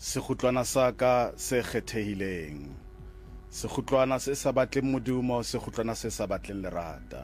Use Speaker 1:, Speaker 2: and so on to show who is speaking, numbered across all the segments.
Speaker 1: Sekhutlwana sa ka se kgethehileng. Sekhutlwana se sa batleng modumo, sekhutlwana se sa batleng lerata.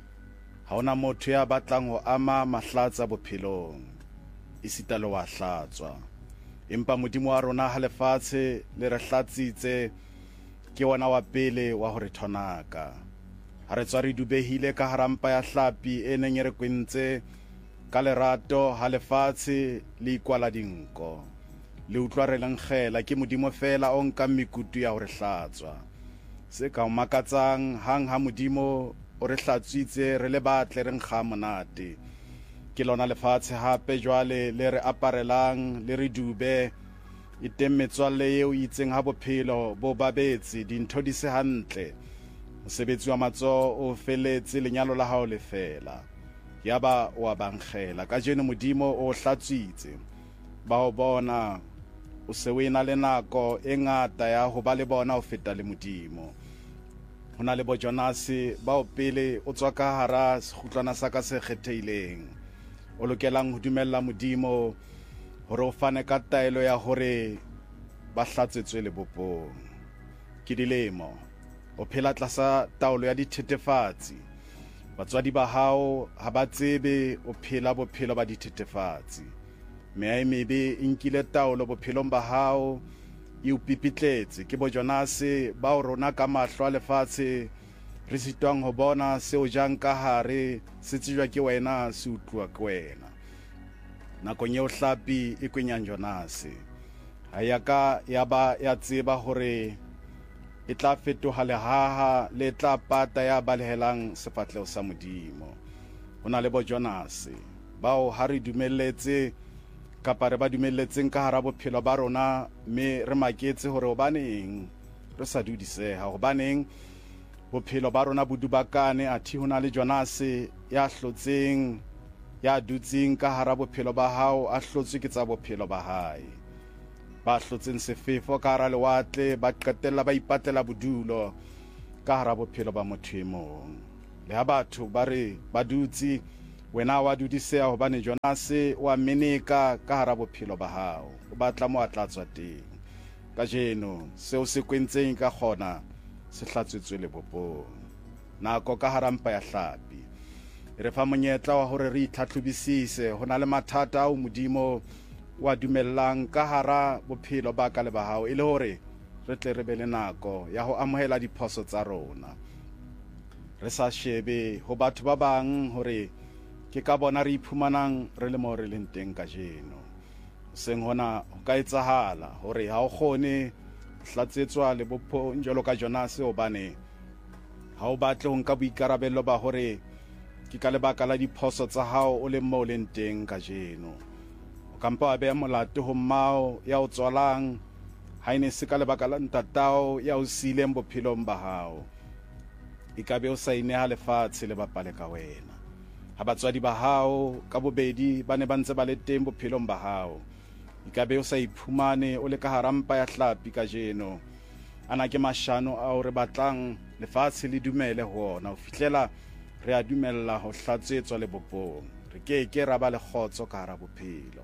Speaker 1: Ha ona motho ya batlang ho ama mahlatsa bophelong, esita le wa hlatswa. Empa modimo wa rona ha lefatshe le re hlatsitse, ke wona wa pele wa ho re thonaka. Ha re tswa re dubehile ka hara mpa ya hlapi e neng e re kwentse ka lerato, ha lefatshe le ikwala dinko. Le utlwa re lenkgela ke modimo fela o nkang mekutu ya ho re hlatswa. Se ka o makatsang hang ha modimo o re hlatswitse re le batle re nkga monate. Ke lona lefatshe hape jwale le re aparelang le re dube, e teng metswalle eo itseng ha bophelo bo babetse, dintho di se hantle. Mosebetsi wa matsoho o feletse, lenyalo la hao le fela. Yaba wa bankgela ka jeno modimo o hlatswitse. Ba ho bona o se o ena le nako e ngata ya ho ba le bona ho feta le modimo. Ho na le bo Jonase ba o pele o tswa ka hara sekhutlwana sa ka se kgethehileng. O lokelang ho dumella modimo hore o fane ka taelo ya hore ba hlatsetswe lebopong. Ke dilemo o phela tlasa taolo ya dithethefatsi. Batswadi ba hao ha ba tsebe o phela bophelo ba dithethefatsi. Mea e mebe e nkile taolo bophelong ba hao, e o pipitletse. Ke bo Jonase ba o rona ka mahlo a lefatshe, re sitwang ho bona se o jang ka hare, se tsejwa ke wena, se utluwa ke wena. Nakong eo hlapi e kwenyang Jonase, ha ya ka ya ba ya tseba hore e tla fetoha lehaha le tla pata ya balehelang sefatleo sa modimo. Ho na le bo Jonase bao ha re dumelletse kapa re ba dumelletseng ka hara bophelo ba rona, me re maketse hore hobaneng re sa dudiseha, hobaneng bophelo ba rona bo dubakane. Athe ho na le Jonase ya hlotseng, ya dutseng ka hara bophelo ba hao, a hlotswe ke tsa bophelo ba hae. Ba hlotseng sefefo ka hara lewatle, ba qetella ba ipatlela bodulo ka hara bophelo ba motho e mong. Le ha batho ba re ba dutse, wena wa dudiseha hobane Jonase wa meneka ka hara bophelo ba hao. O batla mo a tlatswa teng. Ka jeno seo se kwentseng ka kgona se hlatswetswe lebopong. Nako ka hara mpa ya hlapi e re fa monyetla wa hore re itlhatlhobisise. Ho na le mathata ao modimo wa dumellang ka hara bophelo ba ka le ba hao, e le hore re tle re be le nako ya ho amohela diphoso tsa rona. Re sa shebe ho batho ba bang hore ke ka bona re iphumanang re le mo re leng teng ka jeno. Seng hona ho ka etsahala hore ha o kgone hlatsetswa lebopong jwalo ka Jonase, hobane ha o batle ho nka boikarabello ba hore ke ka lebaka la diphoso tsa hao o le mo o leng teng ka jeno. O kampa wa beha molato ho mmao ya o tswalang, ha ene se ka lebaka la ntatao ya o sileng bophelong ba hao. E ka be o sa ineha lefatshe le bapale ka wena. Ha batswadi ba hao ka bobedi ba ne ba ntse ba le teng bophelong ba hao, e ka be o sa iphumane o le ka hara mpa ya hlapi ka jeno. Ana ke mashano a re batlang lefatshe le dumele ho ona, ho fihlela re a dumella ho hlatsetswa lebopong. Re ke ra ba le kgotso ka hara bophelo.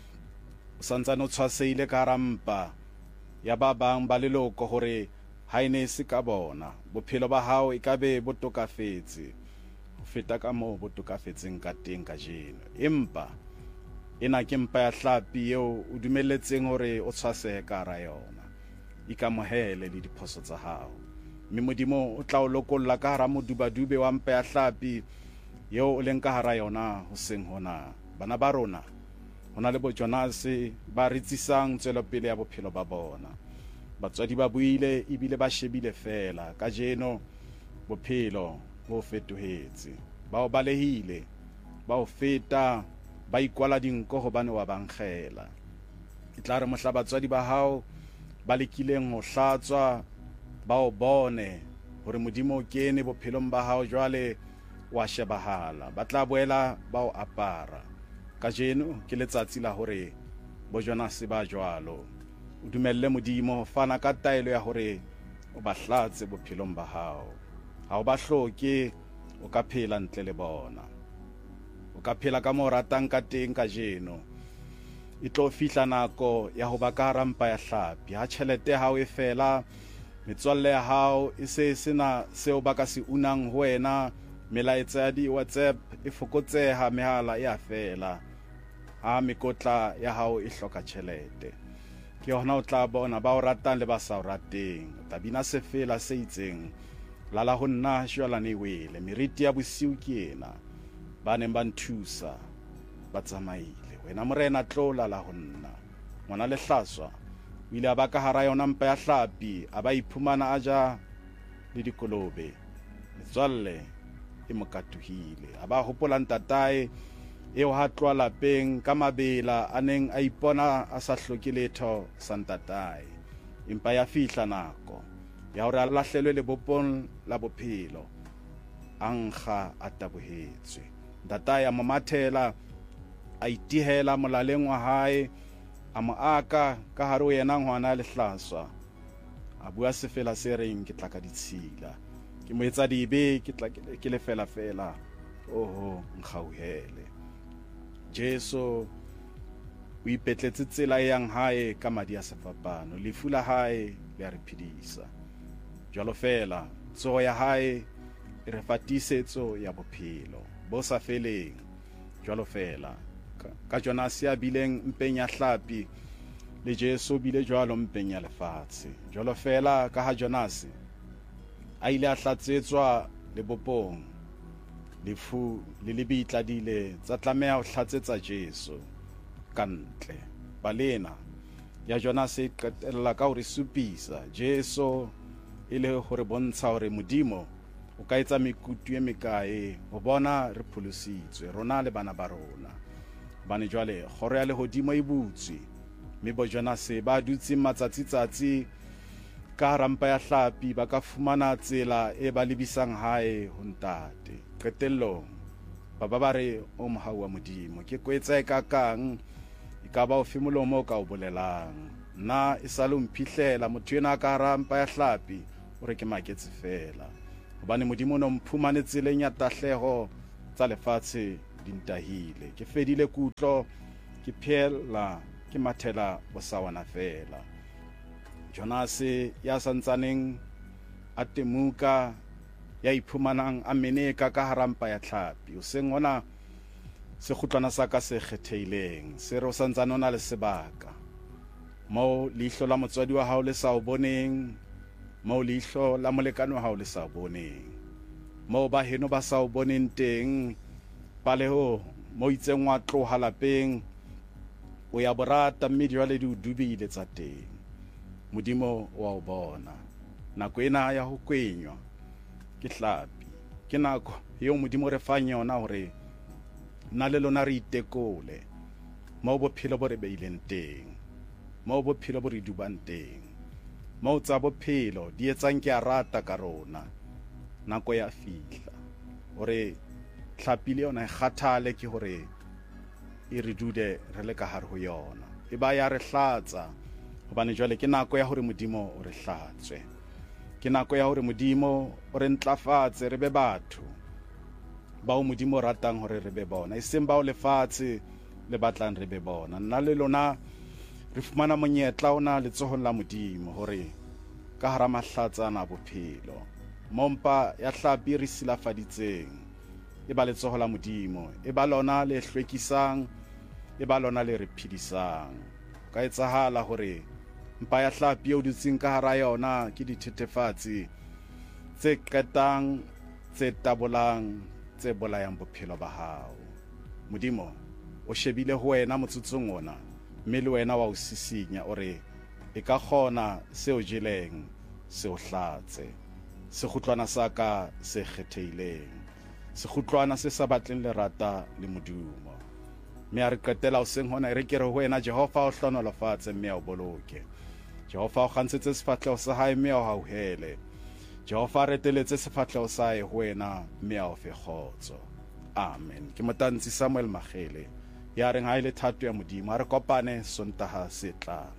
Speaker 1: O santsane o tshwaseile ka hara mpa ya ba bang ba leloko hore ha ene se ka bona bophelo ba hao e ka be bo tokafetse ho feta ka moo bo tokafetseng ka teng ka jeno. Empa ena ke mpa ya hlapi eo o dumelletseng hore o tshwasehe ka hara yona. Ikamohele le diphoso tsa hao, mme modimo o tla o lokolla ka hara modubadube wa mpa ya hlapi eo o leng ka hara yona hoseng hona. Bana ba rona, ho na le bo Jonase ba ritsisang tswelopele ya bophelo ba bona. Batswadi ba buile ebile ba shebile fela. Ka jeno bophelo bo fetohetse, ba o balehile, ba o feta, ba ikwala dinko hobane wa bankgela. E tla re mohla batswadi ba hao ba lekileng ho hlatswa, ba o bone hore modimo o kene bophelong ba hao, jwale wa shebahala, ba tla boela ba o apara. Ka jeno ke letsatsi la hore bo Jonase ba jwalo o dumelle modimo fana ka taelo ya hore o ba hlatse bophelong ba hao. Ha o ba hloke, o ka phela ntle le bona. O ka phela ka mo ratang ka teng ka jeno. e tlo fihla nako ya ho ba ka hara mpa ya hlapi. Ha tjhelete ya hao e fela, metswalle ya hao e se sena seo ba ka se unang ho wena, melaetsa ya di-WhatsApp e fokotseha, mehala e a fela, ha mekotla ya hao e hloka tjhelete. Ke hona o tla bona ba o ratang le ba sa o rateng. O tla bina sefela se itseng, lala ho nna jwalane wele, meriti ya bosiu ke ena, ba neng ba nthusa ba tsamaile. Wena morena tlo lala ho nna. Ngwana Lehlaswa o ile a ba ka hara yona mpa ya hlapi, a ba iphumana a ja le dikolobe. Metswalle e mo katohile, a ba hopola ntatae eo ha tloa lapeng ka mabela a neng a ipona a sa hloke letho sa ntatae. Empa ya fihla nako ya hore a lahlelwe lebopong la bophelo, a nkga a tabohetswe. Ntatae a mo mathela, a itihela molaleng wa hae, a mo aka ka hare ho yena ngwana Lehlaswa, a bua sefela se reng ke tla ka ditshila, ke mo etsa dibe, ke le fela oho nkgauhele. Jesu o ipetletse tsela yang hae ka madi a sefapano, lefu la hae le a re phedisa. Jwalo fela tsoho ya hae e re fatisetso ya bophelo bo sa feleng. Jwalo fela ka Jonas ya bileng mpeng ya hlapi, le Jesu bile jwalo mpeng ya lefatshe. Jwalo fela ka ha Jonas a ile a hlatsetswa lebopong, lefu le lebitla dile tsa tlameha ho hlatsetsa Jesu kantle. Balena ya Jonas e qetella ka hore supisa Jesu e le hore bontsha hore Modimo o ka etsa mekutu e mekae ho bona re pholositswe rona le bana ba rona. Bane jwale kgoro ya lehodimo e butswe, mme bo Jonas ba dutse matsatsi ka hara mpa ya hlapi, ba ka fumana tsela e ba lebisang hae ho ntate. Qetellong ba re o mohau wa Modimo, ke kwetsa e kakang e ka ba o fe molomo ka o bolelang. Nna e sa le mphihlela motho ena ka hara mpa ya hlapi o re ke maketse fela, hobane Modimo no mphumane tseleng ya tahleho tsa lefatshe dintahile. Ke fedile kutlo, ke phela, ke mathela bosawana fela. Jonas ya santsaneng a temuka, ya iphumanang a meneka ka hara mpa ya hlapi, o seng ona sekgutlwana sa ka se kgetheileng, se re o santsane o na le sebaka, moo leihlo la motswadi wa hao le sa o boneng, moo leihlo la molekane wa hao le sa o boneng, moo ba heno ba sa o boneng teng, paleho mo itseng wa tloha lapeng o ya borata, mme jwale di o dubile tsa teng. Modimo wa o bona. Nako ena ya ho kwenywa ke hlapi, ke nako eo Modimo re fang yona hore nna le lona re itekole moo bophelo bo re beileng teng, moo bophelo bo re dubang teng, moo tsa bophelo di etsang ke a rata ka rona. Nako ya fihla hore hlapi le yona e kgathale, ke hore e re dude re le ka hare ho yona, e ba ya re hlatsa, hobane jwale ke nako ya hore Modimo o re hlatswe, ke nako ya hore Modimo o re ntlafatse re be batho bao Modimo ratang hore re be bona, e seng bao lefatshe le batlang re be bona. Nna le lona re fumana monyetla ona letsohong la Modimo hore ka hara mahlatsana a bophelo, mompa ya hlapi re silafaditseng, e ba letsoho la Modimo, e ba lona le hlwekisang, e ba lona le re phedisang. Ka etsahala hore mpa ya hlapi eo dutseng ka hara yona ke dithethefatsi tse qetang, tse tabolang, tse bolayang bophelo ba hao. Modimo o shebile ho wena motsotsong ona, mme le wena wa o sisinya o re e ka kgona seo jeleng seo hlatse. Sekgutlwana sa ka se kgetheileng, sekgutlwana se sa batleng lerata le modumo. Mme a re qetela o seng hona, re ke re ho wena Jehova o hlonolofatse, mme o boloke. Jehova o kgantshetse sefatleho sa hae, mme o hauhele. Jehova re teletse sefatleho sa hae ho wena, mme o fe kgotso. Amen. Ke Motantsi Samuel Magele ya reng ha ile thato ya Modimo. A re kopane Sontaha se tlang.